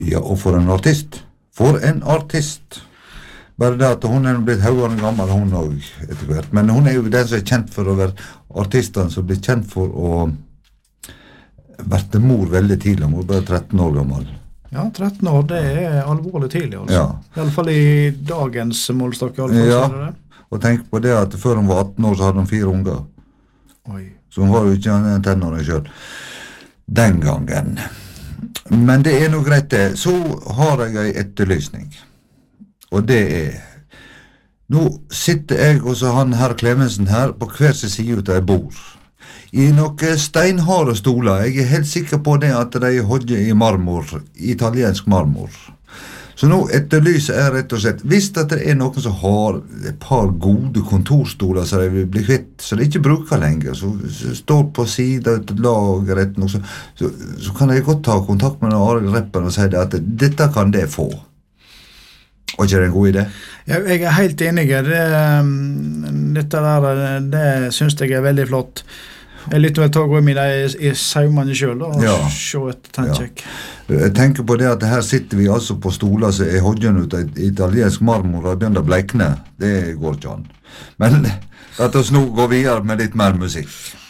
Ja, og for en artist. For en artist. Bare det at hun blitt høyere gammel, hun også, etter hvert. Men hun jo den som kjent for å være artisten, som blir kjent for å vært mor veldig tidlig. Hun var bare 13 år gammel. Ja, 13 år, det alvorlig tidlig, altså. Ja. I alle fall i dagens målstokk, i alle fall, ja, det. Og tenk på det at før hun var 18 år, så hadde hun 4 unger. Oi. Så hun var jo ikke en tenåring selv. Den gangen. Men det noe greit det. Så har jeg en etterlysning. Og det nå sitter jeg og så han herr Klemensen her på hver sin side ut av et bord. I noen steinharde stoler. Jeg helt sikker på det at de hodger i marmor, italiensk marmor. Så nå etterlyser jeg rett og slett, hvis det noen som har et par gode kontorstoler som de vil bli kvitt, så de ikke bruker lenger, så står på siden av lageret, så kan jeg godt ta kontakt med Arild Reppen og si det at dette kan det få. Og ikke det en god idé? Ja, jeg helt enig. Dette der, det synes jeg veldig flott. Jeg lytter vel til å gå med deg i saumene selv og se et tannkjekk. Ja. Jeg tenker på det at her sitter vi altså på stoler som hodgen ut av italiensk marmor og begynner å bleikne. Det går ikke an. Men la oss nå gå videre med litt mer musikk.